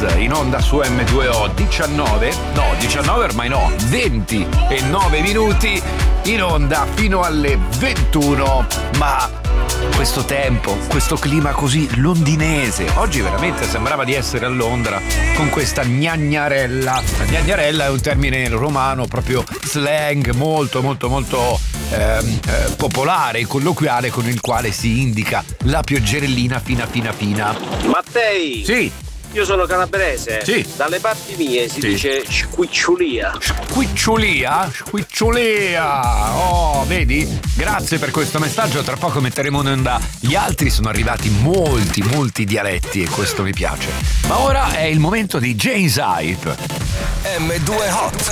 in onda su M2O 19 ormai no, 20 e 9 minuti in onda fino alle 21. Ma questo tempo, questo clima così londinese, oggi veramente sembrava di essere a Londra con questa gnagnarella. La gnagnarella è un termine romano proprio slang molto popolare, colloquiale, con il quale si indica la pioggerellina fina. Mattei! Sì. Io sono calabrese. Sì. Dalle parti mie si dice squicciulia. Squicciulia? Oh, vedi? Grazie per questo messaggio. Tra poco metteremo in onda gli altri. Sono arrivati molti dialetti e questo mi piace. Ma ora è il momento di James Hype. M2 Hot.